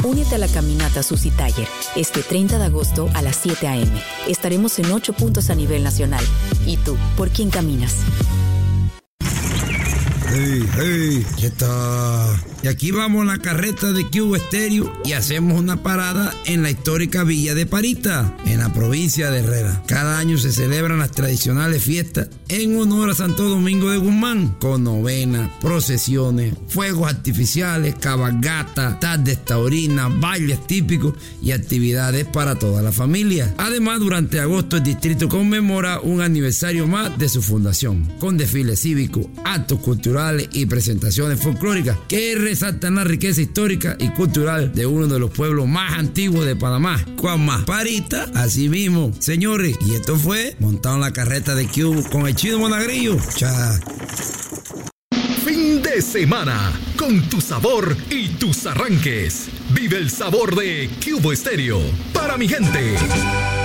Únete a la caminata Susi Taller este 30 de agosto a las 7 a.m. Estaremos en 8 puntos a nivel nacional. ¿Y tú, por quién caminas? Hey, ¿qué tal? Y aquí vamos la carreta de Cubo Estéreo y hacemos una parada en la histórica Villa de Parita, en la provincia de Herrera. Cada año se celebran las tradicionales fiestas en honor a Santo Domingo de Guzmán, con novenas, procesiones, fuegos artificiales, cabalgatas, tardes taurinas, bailes típicos y actividades para toda la familia. Además, durante agosto el distrito conmemora un aniversario más de su fundación, con desfiles cívicos, actos culturales y presentaciones folclóricas que resaltan la riqueza histórica y cultural de uno de los pueblos más antiguos de Panamá. ¿Cuál más? Parita, así mismo. Señores, y esto fue montado en la carreta de Cubo con el Chino Monagrillo. Chao. Fin de semana con tu sabor y tus arranques. Vive el sabor de Cubo Estéreo para mi gente.